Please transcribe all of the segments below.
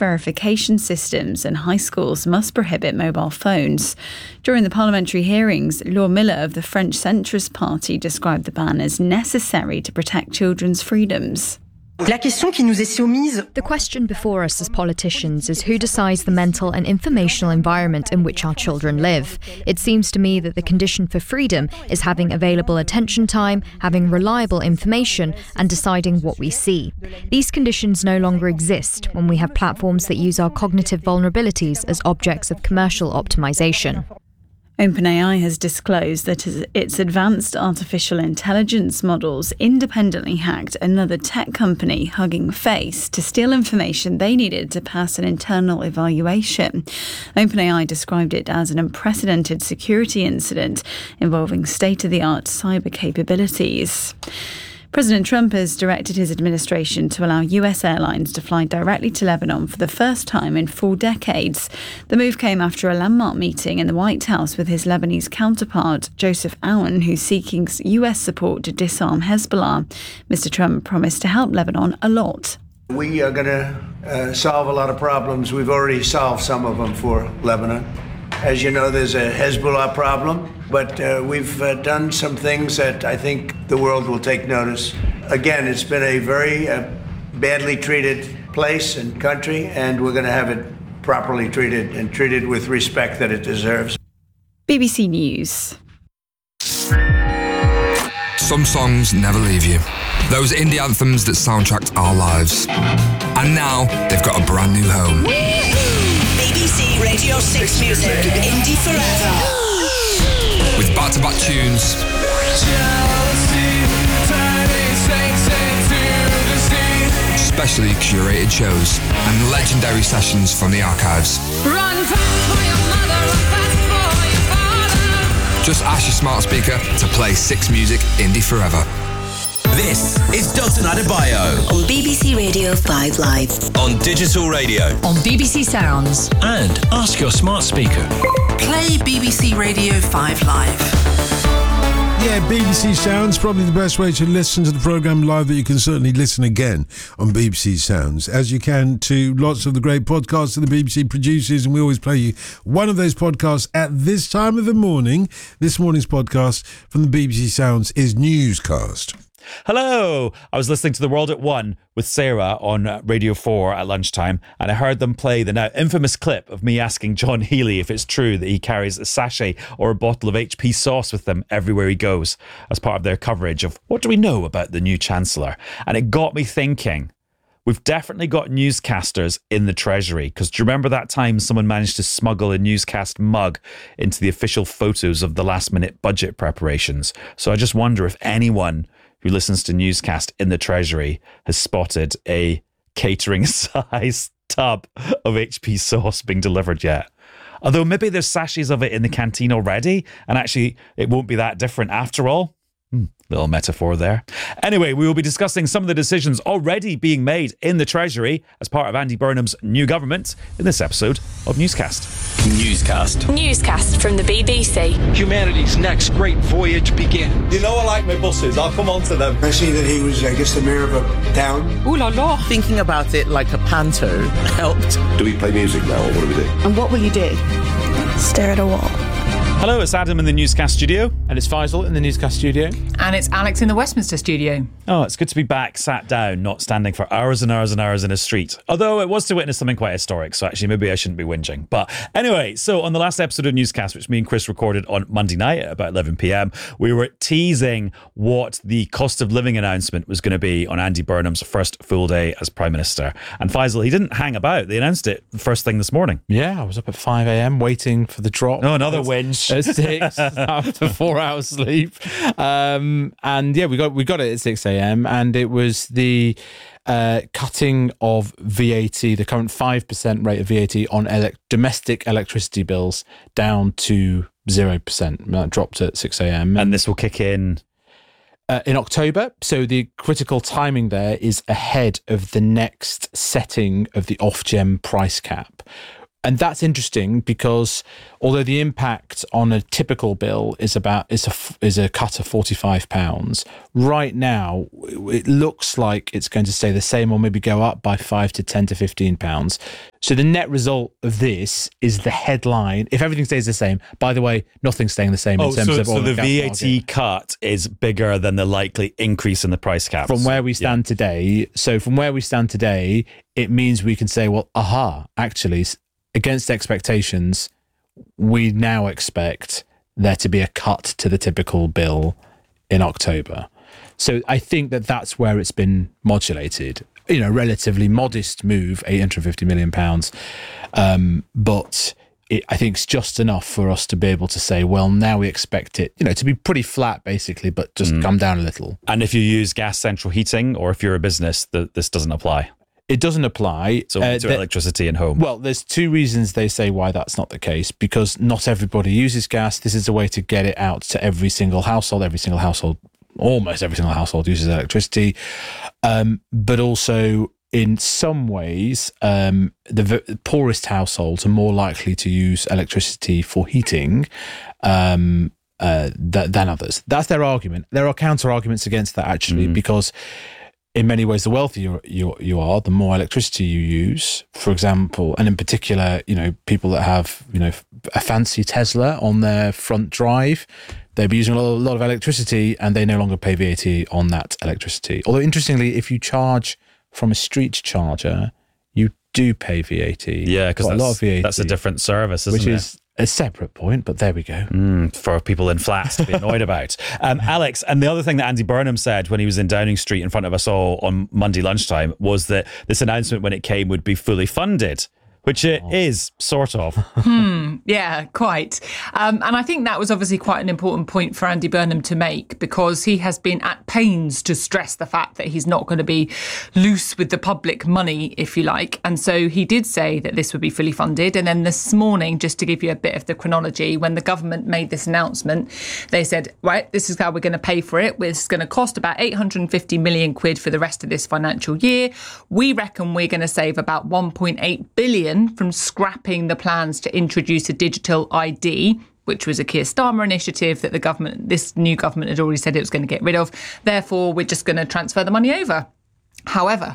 verification systems and high schools must prohibit mobile phones. During the parliamentary hearings, Laure Miller of the French Centrist Party described the ban as necessary to protect children's freedoms. The question before us as politicians is who decides the mental and informational environment in which our children live. It seems to me that the condition for freedom is having available attention time, having reliable information, and deciding what we see. These conditions no longer exist when we have platforms that use our cognitive vulnerabilities as objects of commercial optimization. OpenAI has disclosed that its advanced artificial intelligence models independently hacked another tech company, Hugging Face, to steal information they needed to pass an internal evaluation. OpenAI described it as an unprecedented security incident involving state-of-the-art cyber capabilities. President Trump has directed his administration to allow US airlines to fly directly to Lebanon for the first time in 4 decades. The move came after a landmark meeting in the White House with his Lebanese counterpart, Joseph Aoun, who's seeking US support to disarm Hezbollah. Mr. Trump promised to help Lebanon a lot. We are going to solve a lot of problems. We've already solved some of them for Lebanon. As you know, there's a Hezbollah problem, but we've done some things that I think the world will take notice. Again, it's been a very badly treated place and country, and we're going to have it properly treated and treated with respect that it deserves. BBC News. Some songs never leave you. Those indie anthems that soundtracked our lives. And now they've got a brand new home. BBC Radio 6 Music, Indie Forever. With back-to-back tunes, specially curated shows, and legendary sessions from the archives. Run fast for your mother, run fast for your father. Just ask your smart speaker to play 6 Music Indie Forever. This is Dalton Adebayo On BBC Radio 5 Live. on digital radio. On BBC Sounds. And ask your smart speaker. Play BBC Radio 5 Live. Yeah, BBC Sounds, probably the best way to listen to the programme live, but you can certainly listen again on BBC Sounds, as you can to lots of the great podcasts that the BBC produces, and we always play you one of those podcasts at this time of the morning. This morning's podcast from the BBC Sounds is Newscast. Hello! I was listening to The World at One with Sarah on Radio 4 at lunchtime, and I heard them play the now infamous clip of me asking John Healy if it's true that he carries a sachet or a bottle of HP sauce with him everywhere he goes as part of their coverage of what do we know about the new Chancellor. And it got me thinking, we've definitely got newscasters in the Treasury, because do you remember that time someone managed to smuggle a newscast mug into the official photos of the last-minute budget preparations? So I just wonder if anyone who listens to newscast in the Treasury has spotted a catering-sized tub of HP sauce being delivered yet. Although maybe there's sachets of it in the canteen already, and actually it won't be that different after all. Little metaphor there. Anyway, we will be discussing some of the decisions already being made in the Treasury as part of Andy Burnham's new government in this episode of Newscast. Newscast from the BBC. Humanity's next great voyage begins. You know I like my buses. I'll come on to them. I see that he was, the mayor of a town. Ooh la la. Thinking about it like a panto helped. Do we play music now, or what do we do? And what will you do? Stare at a wall. Hello, it's Adam in the Newscast studio. And it's Faisal in the Newscast studio. And it's Alex in the Westminster studio. Oh, it's good to be back, sat down, not standing for hours and hours and hours in a street. Although it was to witness something quite historic, so actually maybe I shouldn't be whinging. But anyway, so on the last episode of Newscast, which me and Chris recorded on Monday night at about 11 p.m, we were teasing what the cost of living announcement was going to be on Andy Burnham's first full day as Prime Minister. And Faisal, he didn't hang about. They announced it first thing this morning. Yeah, I was up at 5 a.m. waiting for the drop. Oh, another whinge. At 6 after 4 hours sleep. And yeah, we got it at 6 a.m. and it was the cutting of VAT, the current 5% rate of VAT on domestic electricity bills down to 0%. That dropped at 6 a.m. And this will kick in October. So the critical timing there is ahead of the next setting of the Ofgem price cap. And that's interesting because although the impact on a typical bill is a cut of £45, right now it looks like it's going to stay the same or maybe go up by £5 to £10 to £15. So the net result of this is the headline. If everything stays the same, by the way, nothing's staying the same in terms of so the VAT cut is bigger than the likely increase in the price caps. From where we stand today. So from where we stand today, it means we can say, well, actually, against expectations, we now expect there to be a cut to the typical bill in October. So I think that that's where it's been modulated. Relatively modest move, £850 million. But I think it's just enough for us to be able to say, well, now we expect it, to be pretty flat, basically, but just come down a little. And if you use gas central heating or if you're a business, this doesn't apply. It doesn't apply to electricity in home. Well, there's two reasons they say why that's not the case. Because not everybody uses gas. This is a way to get it out to every single household. Almost every single household uses electricity. But also, in some ways, the poorest households are more likely to use electricity for heating than others. That's their argument. There are counter arguments against that, actually, because in many ways, the wealthier you are, the more electricity you use. For example, and in particular, people that have, a fancy Tesla on their front drive, they'll be using a lot of electricity and they no longer pay VAT on that electricity. Although, interestingly, if you charge from a street charger, you do pay VAT. Yeah, because that's a different service, isn't it? Which is a separate point, but there we go. For people in flats to be annoyed about. Alex, and the other thing that Andy Burnham said when he was in Downing Street in front of us all on Monday lunchtime was that this announcement, when it came, would be fully funded. Which it is, sort of. Yeah, quite. And I think that was obviously quite an important point for Andy Burnham to make, because he has been at pains to stress the fact that he's not going to be loose with the public money, if you like. And so he did say that this would be fully funded. And then this morning, just to give you a bit of the chronology, when the government made this announcement, they said, right, this is how we're going to pay for it. It's going to cost about 850 million quid for the rest of this financial year. We reckon we're going to save about 1.8 billion from scrapping the plans to introduce a digital ID, which was a Keir Starmer initiative that this new government had already said it was going to get rid of. Therefore, we're just going to transfer the money over. However,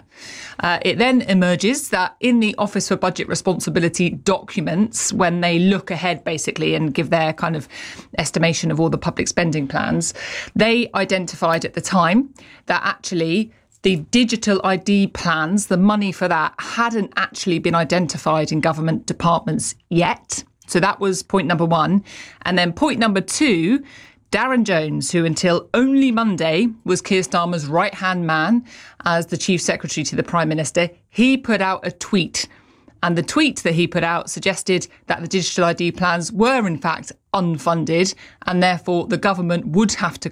it then emerges that in the Office for Budget Responsibility documents, when they look ahead basically and give their kind of estimation of all the public spending plans, they identified at the time that actually the digital ID plans, the money for that, hadn't actually been identified in government departments yet. So that was point number one. And then point number two, Darren Jones, who until only Monday was Keir Starmer's right-hand man as the Chief Secretary to the Prime Minister, he put out a tweet. And the tweet that he put out suggested that the digital ID plans were in fact unfunded, and therefore the government would have to